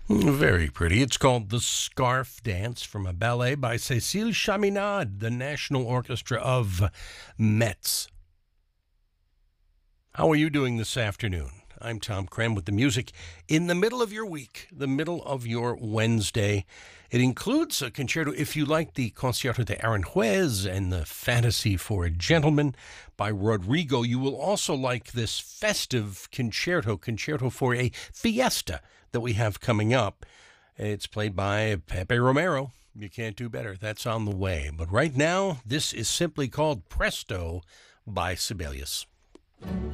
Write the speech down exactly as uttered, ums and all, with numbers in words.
Very pretty. It's called The Scarf Dance from a ballet by Cécile Chaminade, the National Orchestra of Metz. How are you doing this afternoon? I'm Tom Cram with the music in the middle of your week, the middle of your Wednesday. It includes a concerto, if you like the Concierto de Aranjuez and the Fantasy for a Gentleman by Rodrigo. You will also like this festive concerto, Concerto for a Fiesta, that we have coming up. It's played by Pepe Romero. You can't do better. That's on the way. But right now, this is simply called Presto by Sibelius.